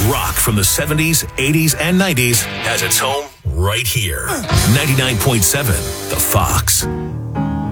Rock from the 70s, 80s, and 90s has its home right here. 99.7 The Fox.